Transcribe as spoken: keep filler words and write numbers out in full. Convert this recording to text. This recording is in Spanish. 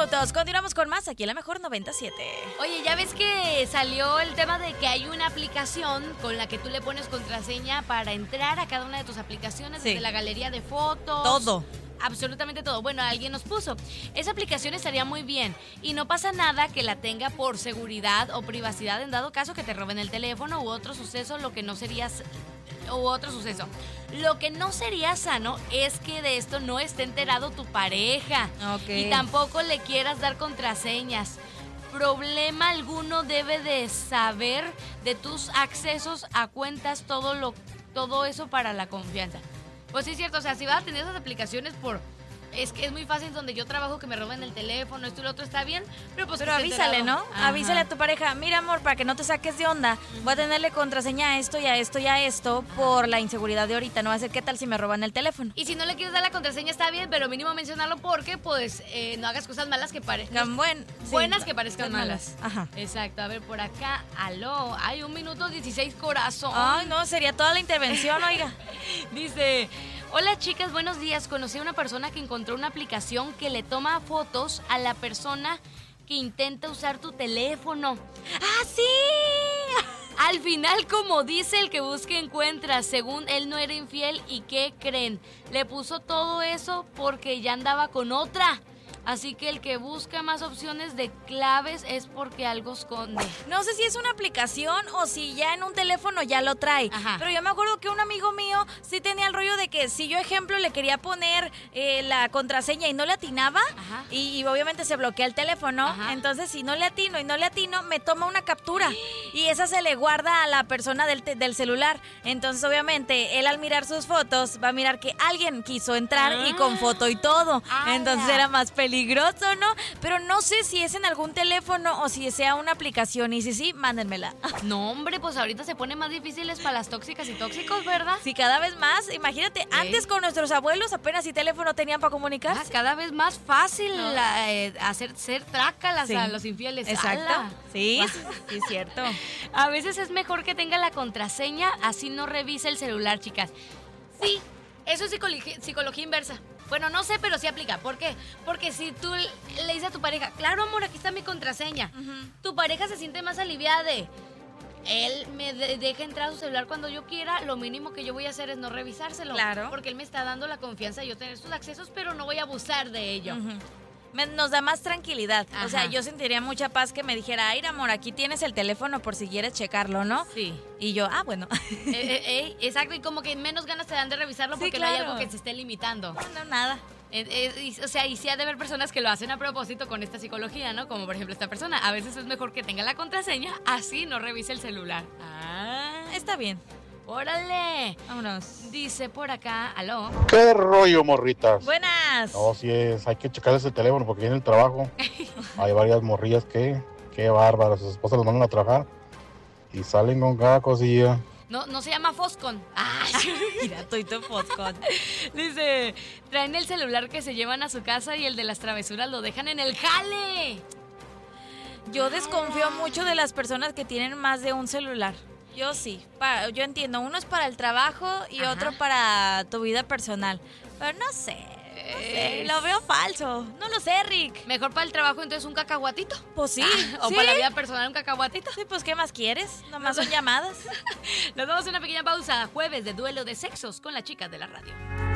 minutos. Continuamos con más aquí en La Mejor noventa y siete. Oye, ya ves que salió el tema de que hay una aplicación con la que tú le pones contraseña para entrar a cada una de tus aplicaciones, Sí. desde la galería de fotos. Todo. Absolutamente todo. Bueno, alguien nos puso. Esa aplicación estaría muy bien y no pasa nada que la tenga por seguridad o privacidad en dado caso que te roben el teléfono u otro suceso, lo que no sería u otro suceso. Lo que no sería sano es que de esto no esté enterado tu pareja. Ok. Y tampoco le quieras dar contraseñas. Problema alguno debe de saber de tus accesos a cuentas, todo lo todo eso para la confianza. Pues sí es cierto, o sea, si vas a tener esas aplicaciones por... Es que es muy fácil donde yo trabajo que me roben el teléfono, esto y lo otro está bien, pero pues... Pero que esté avísale, ¿no? enterado. Ajá. Avísale a tu pareja. Mira, amor, para que no te saques de onda, voy a tenerle contraseña a esto y a esto y a esto por la inseguridad de ahorita. No va a ser, ¿qué tal si me roban el teléfono? Y si no le quieres dar la contraseña está bien, pero mínimo mencionarlo porque pues eh, no hagas cosas malas que parezcan... Buen, sí, buenas que parezcan malas. malas. Ajá. Exacto, a ver, por acá, aló, hay un minuto dieciséis corazón. Ay, no, sería toda la intervención, oiga. Dice, hola chicas, buenos días. Conocí a una persona que encontró una aplicación que le toma fotos a la persona que intenta usar tu teléfono. ¡Ah, sí! Al final, como dice el que busque encuentra, según él no era infiel, ¿y qué creen? Le puso todo eso porque ya andaba con otra. Así que el que busca más opciones de claves es porque algo esconde. No sé si es una aplicación o si ya en un teléfono ya lo trae. Ajá. Pero yo me acuerdo que un amigo mío sí tenía el rollo de que si yo, ejemplo, le quería poner eh, la contraseña y no le atinaba, Ajá. y, y obviamente se bloquea el teléfono, Ajá. entonces si no le atino y no le atino, me toma una captura y esa se le guarda a la persona del, te- del celular. Entonces obviamente él al mirar sus fotos va a mirar que alguien quiso entrar Ah. y con foto y todo. ¡Hala! Entonces era más peligroso. Peligroso, ¿no? Pero no sé si es en algún teléfono o si sea una aplicación. Y si sí, mándenmela. No, hombre, pues ahorita se pone más difíciles para las tóxicas y tóxicos, ¿verdad? Si cada vez más, imagínate, antes con nuestros abuelos apenas si teléfono tenían para Ah, comunicarse. cada vez más fácil No. la, eh, hacer ser trácalas Sí. a los infieles. Exacto. ¡Hala! Sí, sí, sí, es cierto. A veces es mejor que tenga la contraseña, así no revise el celular, chicas. Sí, eso es psicología, psicología inversa. Bueno, no sé, pero sí aplica. ¿Por qué? Porque si tú le dices a tu pareja, claro, amor, aquí está mi contraseña, Ujú. tu pareja se siente más aliviada de... Él me de- deja entrar a su celular cuando yo quiera, lo mínimo que yo voy a hacer es no revisárselo. Claro. Porque él me está dando la confianza de yo tener sus accesos, pero no voy a abusar de ello. Ujú. Me- nos da más tranquilidad. O sea, Ajá. yo sentiría mucha paz que me dijera, ay, amor, aquí tienes el teléfono por si quieres checarlo, ¿no? Sí. Y yo, ah, bueno. Eh, eh, eh, exacto, y como que menos ganas te dan de revisarlo Sí, porque no hay claro. algo que se esté limitando. No, nada. Eh, eh, y- o sea, y sí ha de haber personas que lo hacen a propósito con esta psicología, ¿no? Como por ejemplo esta persona. A veces es mejor que tenga la contraseña, así no revise el celular. Ah, Está bien. órale. Vámonos. Dice por acá, aló. ¿Qué rollo, morritas? Buenas. No, si es, hay que checar ese teléfono porque viene el trabajo. Hay varias morrillas que, qué bárbaras, sus esposas los mandan a trabajar y salen con cada cosilla. No, no se llama Foscon. Ay, Mira, Toito Foscon. dice, traen el celular que se llevan a su casa y el de las travesuras lo dejan en el jale. Yo desconfío mucho de las personas que tienen más de un celular. Yo sí. Pa- yo entiendo, uno es para el trabajo y Ajá. otro para tu vida personal. Pero no sé. No sé, Es- lo veo falso. No lo sé, Rick. Mejor para el trabajo entonces un cacahuatito. Pues sí. Ah, o sí. para la vida personal un cacahuatito. Sí, pues ¿qué más quieres? Nomás son llamadas. Nos damos una pequeña pausa. Jueves de duelo de sexos con las chicas de la radio.